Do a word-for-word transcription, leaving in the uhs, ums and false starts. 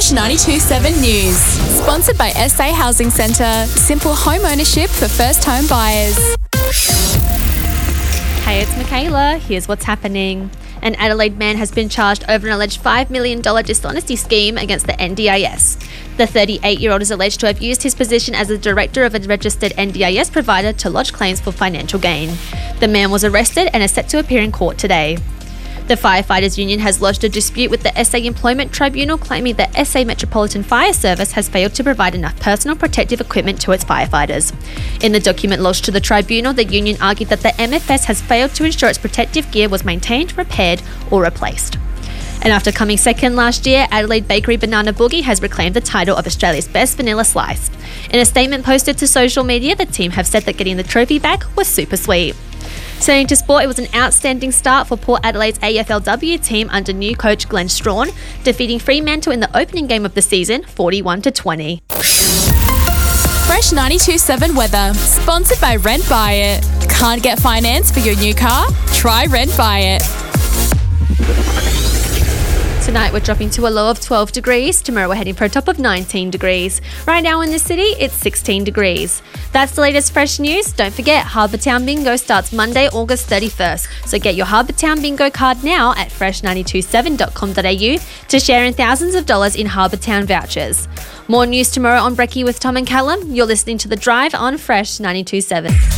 Fresh ninety-two point seven News. Sponsored by S A Housing Centre. Simple home ownership for first home buyers. Hey, it's Michaela. Here's what's happening. An Adelaide man has been charged over an alleged five million dollars dishonesty scheme against the N D I S. The thirty-eight-year-old is alleged to have used his position as a director of a registered N D I S provider to lodge claims for financial gain. The man was arrested and is set to appear in court today. The Firefighters Union has lodged a dispute with the S A Employment Tribunal, claiming that S A Metropolitan Fire Service has failed to provide enough personal protective equipment to its firefighters. In the document lodged to the tribunal, the union argued that the M F S has failed to ensure its protective gear was maintained, repaired or replaced. And after coming second last year, Adelaide Bakery Banana Boogie has reclaimed the title of Australia's best vanilla slice. In a statement posted to social media, the team have said that getting the trophy back was super sweet. Turning to sport, it was an outstanding start for Port Adelaide's A F L W team under new coach Glenn Strawn, defeating Fremantle in the opening game of the season, forty-one to twenty. Fresh ninety-two point seven weather. Sponsored by Rent Buy It. Can't get finance for your new car? Try Rent Buy It. Tonight we're dropping to a low of twelve degrees. Tomorrow we're heading for a top of nineteen degrees. Right now in the city, it's sixteen degrees. That's the latest fresh news. Don't forget, Harbour Town Bingo starts Monday, August thirty-first. So get your Harbour Town Bingo card now at fresh nine two seven dot com dot a u to share in thousands of dollars in Harbour Town vouchers. More news tomorrow on Brekkie with Tom and Callum. You're listening to The Drive on Fresh ninety-two point seven.